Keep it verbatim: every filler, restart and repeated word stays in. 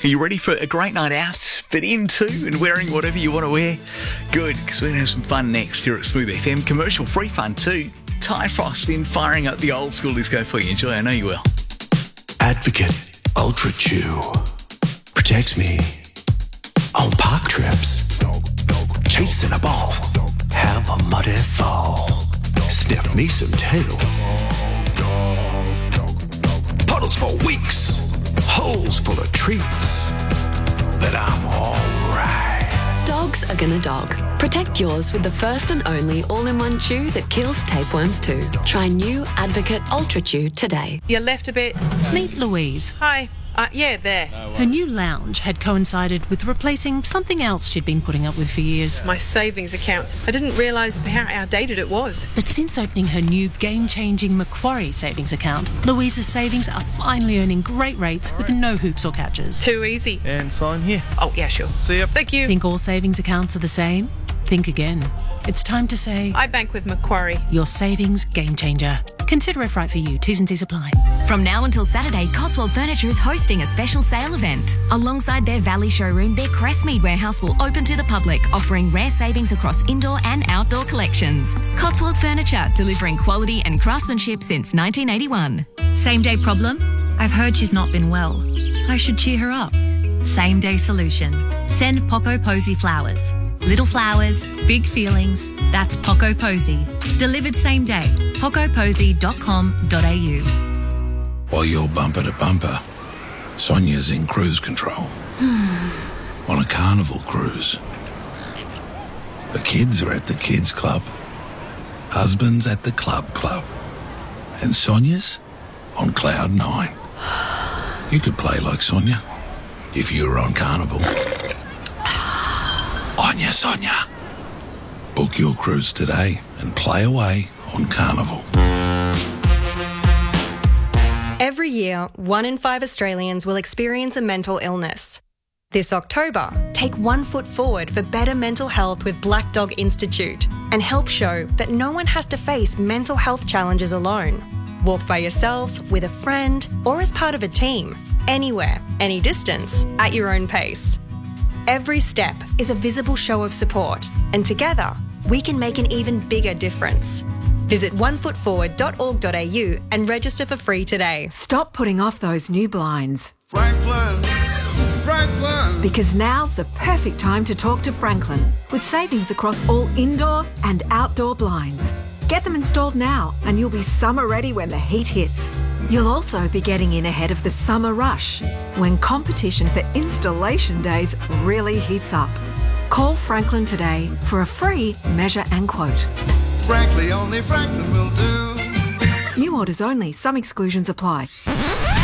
Are you ready for a great night out, but into and wearing whatever you want to wear? Good, because we're going to have some fun next here at Smooth F M. Commercial free fun too. Ty Frost in firing up the old school disco for you. Enjoy, I know you will. Advocate Ultra Chew protects me on park trips. Chasing a ball, have a muddy fall. Sniff me some tail. Puddles for weeks, holes full of treats. But I'm alright. Dogs are gonna dog. Protect yours with the first and only all-in-one chew that kills tapeworms too. Try new Advocate Ultra Chew today. You left a bit. Meet Louise. Hi. Uh, yeah, there. Her new lounge had coincided with replacing something else she'd been putting up with for years. My savings account. I didn't realise how outdated it was. But since opening her new game-changing Macquarie savings account, Louise's savings are finally earning great rates with no hoops or catches. Too easy. And sign here. Oh, yeah, sure. See ya. Thank you. Think all savings accounts are the same? Think again. It's time to say... I bank with Macquarie. Your savings game changer. Consider if right for you. T's and C's apply. From now until Saturday, Cotswold Furniture is hosting a special sale event. Alongside their Valley showroom, their Crestmead warehouse will open to the public, offering rare savings across indoor and outdoor collections. Cotswold Furniture, delivering quality and craftsmanship since nineteen eighty-one. Same day problem? I've heard she's not been well. I should cheer her up. Same day solution. Send Poco Posy flowers. Little flowers, big feelings. That's Poco Posy. Delivered same day. poco posy dot com dot a u. While you're bumper to bumper, Sonia's in cruise control. On a carnival cruise. The kids are at the kids club. Husband's at the club club. And Sonia's on cloud nine. You could play like Sonia if you were on carnival. Anya Sonia. Book your cruise today and play away on Carnival. Every year, one in five Australians will experience a mental illness. This October, take one foot forward for better mental health with Black Dog Institute and help show that no one has to face mental health challenges alone. Walk by yourself, with a friend, or as part of a team. Anywhere, any distance, at your own pace. Every step is a visible show of support, and together, we can make an even bigger difference. Visit one foot forward dot org dot a u and register for free today. Stop putting off those new blinds. Franklin, Franklin. Because now's the perfect time to talk to Franklin, with savings across all indoor and outdoor blinds. Get them installed now and you'll be summer ready when the heat hits. You'll also be getting in ahead of the summer rush, when competition for installation days really heats up. Call Franklin today for a free measure and quote. Frankly, only Franklin will do. New orders only. Some exclusions apply.